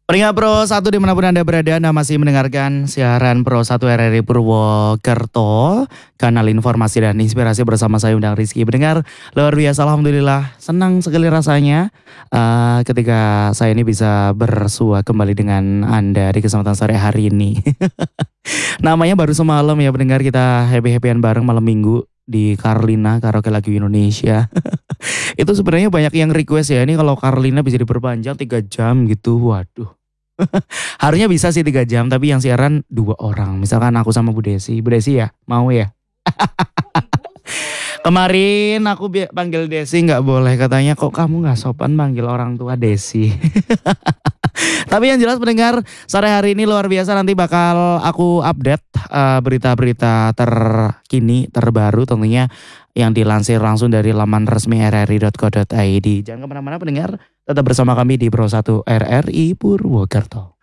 Pendengar Pro 1 dimanapun Anda berada, Anda masih mendengarkan siaran Pro 1 RRI Purwokerto, kanal informasi dan inspirasi bersama saya Undang Rizky. Pendengar, luar biasa, Alhamdulillah, senang sekali rasanya ketika saya ini bisa bersua kembali dengan Anda di kesempatan sore hari ini. Namanya baru semalam ya pendengar, kita happy-happyan bareng malam minggu di Carlina Karaoke Lagu Indonesia. Itu sebenarnya banyak yang request ya, ini kalau Carlina bisa diperpanjang 3 jam gitu, waduh. Harusnya bisa sih 3 jam, tapi yang siaran 2 orang. Misalkan aku sama Bu Desi. Bu Desi ya? Mau ya? Kemarin aku panggil Desi nggak boleh. Katanya kok kamu nggak sopan panggil orang tua Desi. Tapi yang jelas pendengar, sore hari ini luar biasa, nanti bakal aku update berita-berita terkini, terbaru tentunya yang dilansir langsung dari laman resmi rri.co.id. Jangan kemana-mana pendengar, tetap bersama kami di Pro 1 RRI Purwokerto.